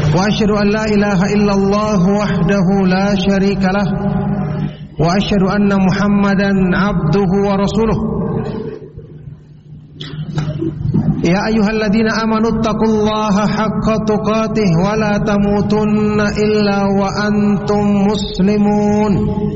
وأشهد أن لا إله إلا الله وحده لا شريك له وأشهد أن محمدا عبده ورسوله يا أيها الذين آمنوا اتقوا الله حق تقاته ولا تموتن إلا وأنتم مسلمون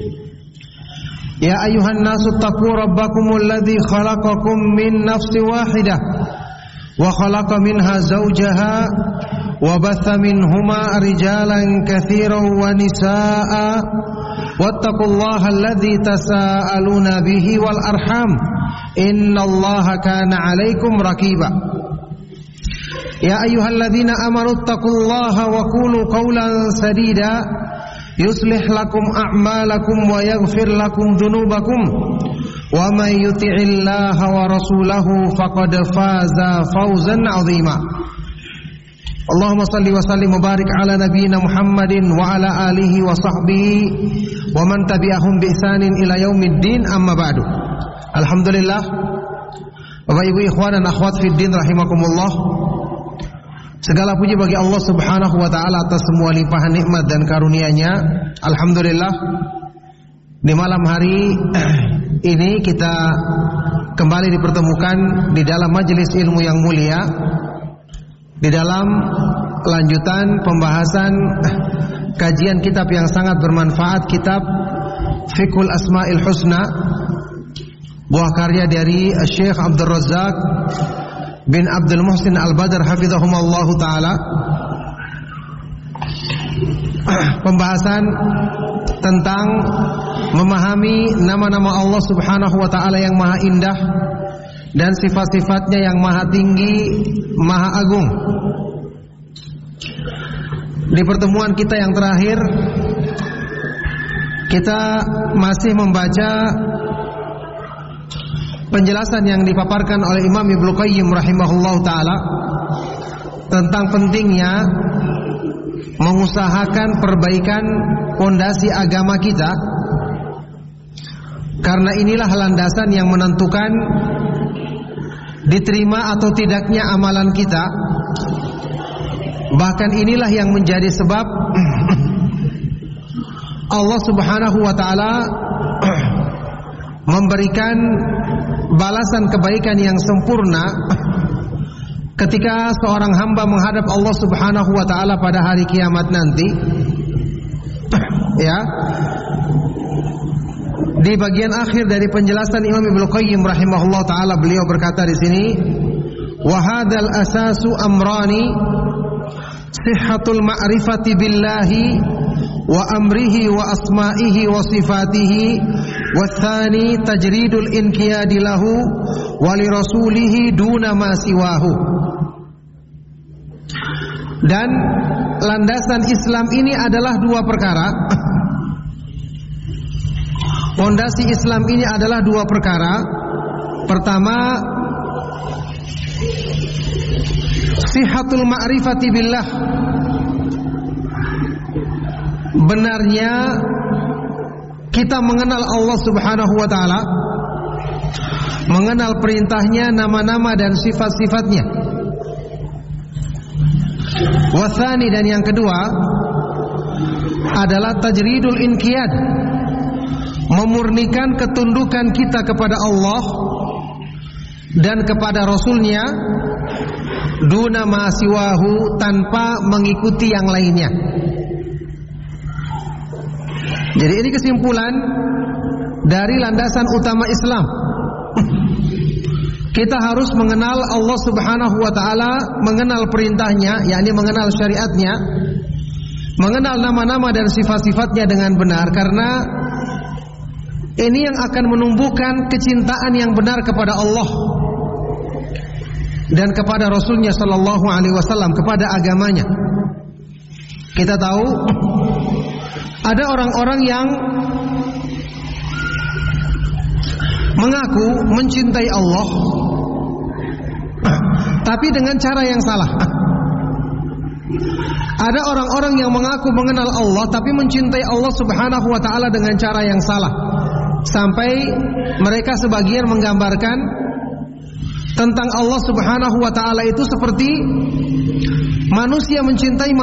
يا أيها الناس اتقوا ربكم الذي خلقكم من نفس واحدة وخلق منها زوجها وبث منهما رجالا كثيرا ونساء واتقوا الله الذي تساءلون به والأرحام إن الله كان عليكم رقيبا يا أيها الذين آمنوا اتقوا الله وقولوا قولا سديدا يصلح لكم أعمالكم ويغفر لكم ذنوبكم ومن يطع الله ورسوله فقد فاز فوزا عظيما اللهم صل وسلم وبارك على نبينا محمد وعلى آله وصحبه ومن تبعهم بإحسان إلى يوم الدين أما بعد. Alhamdulillah, Bapak Ibu ikhwan dan akhwat fiddin rahimakumullah. Segala puji bagi Allah Subhanahu wa taala atas semua limpahan nikmat dan karunia-Nya. Alhamdulillah, di malam hari ini kita kembali dipertemukan di dalam majelis ilmu yang mulia, di dalam lanjutan pembahasan kajian kitab yang sangat bermanfaat, kitab Fiqhul Asma'il Husna, buah karya dari Syekh Abdul Razak bin Abdul Muhsin Al-Badr hafizahumullah ta'ala. Pembahasan tentang memahami nama-nama Allah Subhanahu wa ta'ala yang maha indah dan sifat-sifatnya yang maha tinggi, maha agung. Di pertemuan kita yang terakhir, kita masih membaca penjelasan yang dipaparkan oleh Imam Ibnu Qayyim rahimahullah ta'ala tentang pentingnya mengusahakan perbaikan fondasi agama kita, karena inilah landasan yang menentukan diterima atau tidaknya amalan kita. Bahkan inilah yang menjadi sebab Allah Subhanahu wa ta'ala memberikan balasan kebaikan yang sempurna ketika seorang hamba menghadap Allah Subhanahu wa ta'ala pada hari kiamat nanti. Ya, di bagian akhir dari penjelasan Imam Ibnu Qayyim rahimahullah ta'ala, beliau berkata di sini, wa hadzal asasu amrani sihhatul ma'rifati billahi wa amrihi wa asma'ihi wa sifatihi wa tsani tajridul inqiyadi lahu wa li rasulihi duna ma siwahu. Dan landasan Islam ini adalah dua perkara. Fondasi Islam ini adalah dua perkara. Pertama, sihhatul ma'rifati billah, benarnya kita mengenal Allah Subhanahu wa ta'ala, mengenal perintahnya, nama-nama dan sifat-sifatnya. Wasani, dan yang kedua adalah tajridul inqiyad, memurnikan ketundukan kita kepada Allah dan kepada Rasulnya, duna ma siwahu, tanpa mengikuti yang lainnya. Jadi ini kesimpulan dari landasan utama Islam. Kita harus mengenal Allah Subhanahu wa ta'ala, mengenal perintahnya, yakni mengenal syariatnya, mengenal nama-nama dan sifat-sifatnya dengan benar, karena ini yang akan menumbuhkan kecintaan yang benar kepada Allah dan kepada Rasulnya Sallallahu Alaihi Wasallam, kepada agamanya. Kita tahu ada orang-orang yang mengaku mencintai Allah, tapi dengan cara yang salah. Ada orang-orang yang mengaku mengenal Allah, tapi mencintai Allah Subhanahu wa ta'ala dengan cara yang salah. Sampai mereka sebagian menggambarkan tentang Allah Subhanahu wa ta'ala itu seperti manusia mencintai